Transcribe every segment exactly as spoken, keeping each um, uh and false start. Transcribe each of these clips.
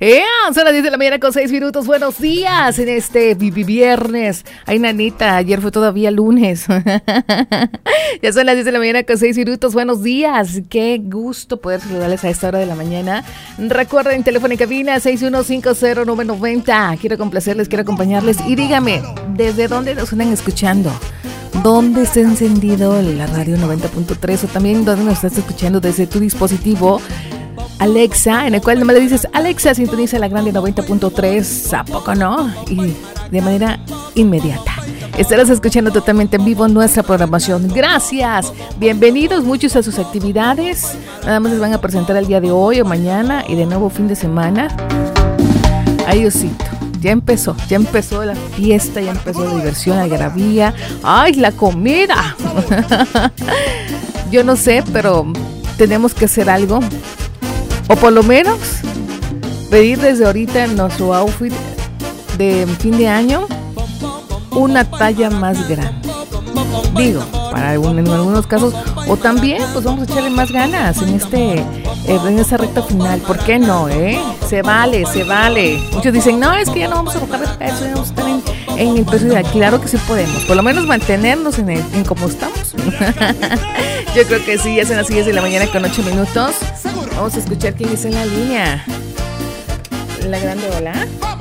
¡Eh! Son las diez de la mañana con seis minutos. Buenos días en este viernes. Ay, nanita, ayer fue todavía lunes. Ya son las diez de la mañana con seis minutos. Buenos días. Qué gusto poder saludarles a esta hora de la mañana. Recuerden, teléfono en cabina seis uno cinco cero nueve nueve cero. Quiero complacerles, quiero acompañarles. Y dígame, ¿desde dónde nos están escuchando? ¿Dónde está encendido la radio noventa punto tres? O también dónde nos estás escuchando desde tu dispositivo Alexa, en el cual nomás le dices: Alexa, sintoniza la grande noventa punto tres, ¿a poco no? Y de manera inmediata estarás escuchando totalmente en vivo nuestra programación. Gracias, bienvenidos muchos a sus actividades. Nada más les van a presentar el día de hoy o mañana y de nuevo fin de semana. Ay, Diosito, ya empezó, ya empezó la fiesta, ya empezó la diversión, la algarabía. ¡Ay, la comida! Yo no sé, pero tenemos que hacer algo. O por lo menos pedir desde ahorita en nuestro outfit de fin de año una talla más grande. Digo, para algún, en algunos casos, o también pues vamos a echarle más ganas en este eh, en esta recta final. ¿Por qué no, eh? Se vale, se vale. Muchos dicen, no, es que ya no vamos a bajar de peso, ya vamos a estar en, en el peso ideal. Claro que sí podemos, por lo menos mantenernos en, el, en como estamos. Yo creo que sí, ya son las diez de la mañana con ocho minutos. Vamos a escuchar quién está en la línea. La grande, hola.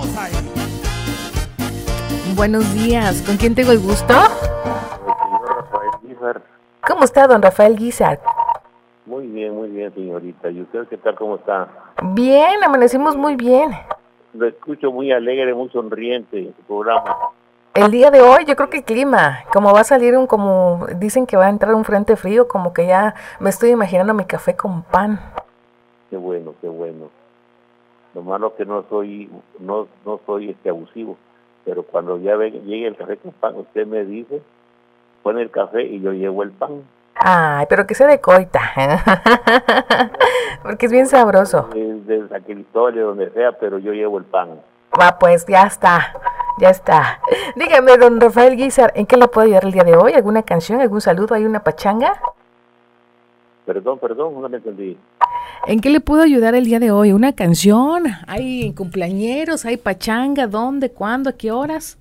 Buenos días, ¿con quién tengo el gusto? ¿Cómo está, don Rafael Guizar? Muy bien, muy bien, señorita. ¿Y usted qué tal, cómo está? Bien, amanecimos muy bien. Lo escucho muy alegre, muy sonriente en su programa. El día de hoy, yo creo que el clima, como va a salir un, como dicen que va a entrar un frente frío, como que ya me estoy imaginando mi café con pan. Qué bueno, qué bueno. Lo malo que no soy, no, no soy este abusivo, pero cuando ya ve, llegue el café con pan, usted me dice, pone el café y yo llevo el pan. Ay, pero que sea de coita, porque es bien sabroso. De San Cristóbal, de donde sea, pero yo llevo el pan. Va, pues ya está, ya está. Dígame, don Rafael Guizar, ¿en qué le puedo ayudar el día de hoy? ¿Alguna canción, algún saludo, hay una pachanga? Perdón, perdón, no me entendí. ¿En qué le puedo ayudar el día de hoy? ¿Una canción? ¿Hay cumpleañeros? ¿Hay pachanga? ¿Dónde? ¿Cuándo? ¿A qué horas?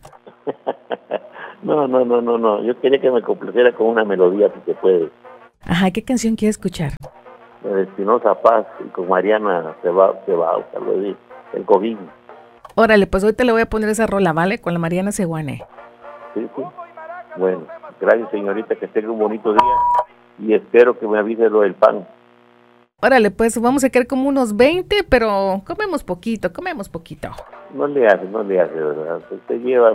No, no, no, no, no. Yo quería que me complaciera con una melodía, si se puede. Ajá, ¿qué canción quiere escuchar? De Espinoza Paz y con Mariana se va, se va, o sea, lo di, el cojín. Órale, pues ahorita le voy a poner esa rola, ¿vale? Con la Mariana Seguane. Sí, sí. Bueno, gracias, señorita, que tenga un bonito día y espero que me avise lo del pan. Órale, pues vamos a quedar como unos veinte, pero comemos poquito, comemos poquito. No le hace, no le hace, ¿verdad? Usted lleva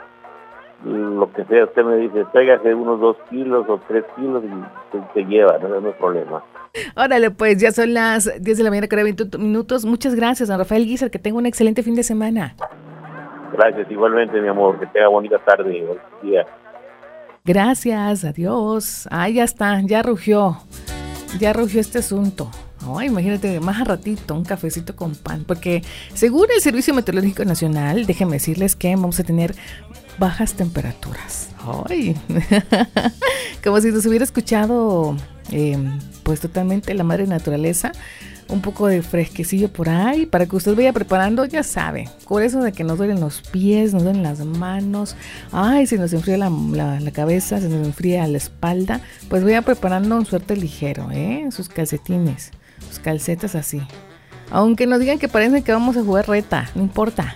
lo que sea, usted me dice, tráigase unos dos kilos o tres kilos y se, se lleva, no, no hay problema. Órale, pues ya son las diez de la mañana con veinte minutos. Muchas gracias, don Rafael Guizar, que tenga un excelente fin de semana. Gracias, igualmente, mi amor, que tenga bonita tarde y buen día. Gracias, adiós. Ay, ya está, ya rugió, ya rugió este asunto. Ay, imagínate, más a ratito, un cafecito con pan, porque según el Servicio Meteorológico Nacional, déjenme decirles que vamos a tener bajas temperaturas. Ay, como si nos hubiera escuchado, eh, pues totalmente la madre naturaleza. Un poco de fresquecillo por ahí, para que usted vaya preparando, ya sabe, por eso de que nos duelen los pies, nos duelen las manos, ay, se nos enfría la, la, la cabeza, se nos enfría la espalda, pues vaya preparando un suerte ligero, ¿eh? Sus calcetines, sus calcetas así. Aunque nos digan que parece que vamos a jugar reta, no importa.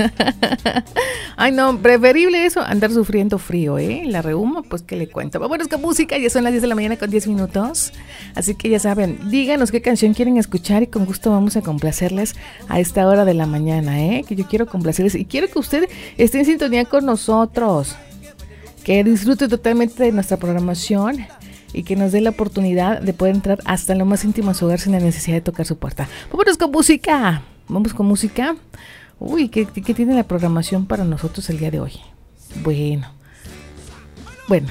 Ay, no, preferible eso, andar sufriendo frío, ¿eh? La reuma, pues, ¿qué le cuento? Vámonos con música, ya son las diez de la mañana con diez minutos. Así que ya saben, díganos qué canción quieren escuchar y con gusto vamos a complacerles a esta hora de la mañana, ¿eh? Que yo quiero complacerles y quiero que usted esté en sintonía con nosotros. Que disfrute totalmente de nuestra programación y que nos dé la oportunidad de poder entrar hasta lo más íntimo de su hogar sin la necesidad de tocar su puerta. Vámonos con música. Vamos con música. Uy, ¿qué, qué tiene la programación para nosotros el día de hoy? Bueno. Bueno.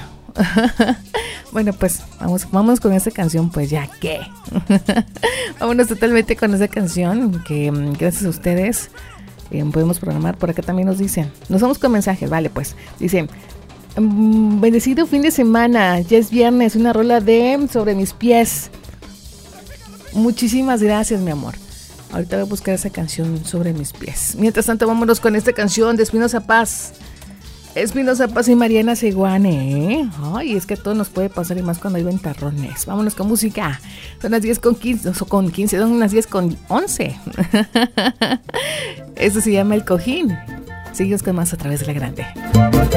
Bueno, pues vamos, vamos con esta canción, pues ya que. Vámonos totalmente con esa canción que gracias a ustedes eh, podemos programar. Por acá también nos dicen. Nos vamos con mensajes, vale, pues. Dicen: bendecido fin de semana, ya es viernes, una rola de Sobre mis pies. Muchísimas gracias, mi amor. Ahorita voy a buscar esa canción, Sobre mis pies. Mientras tanto, vámonos con esta canción de Espinoza Paz. Espinoza Paz y Mariana Seguane, ¿eh? Ay, es que todo nos puede pasar y más cuando hay ventarrones. Vámonos con música. Son las diez con quince, no, con quince, son las diez con once. Eso se llama El Cojín. Seguimos con más a través de La Grande.